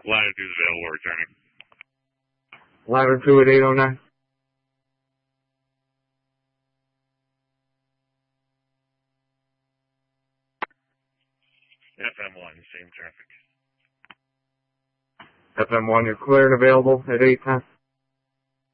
Latitude is available, returning. Latitude 809. FM1, same traffic. FM1, you're clear and available at 810.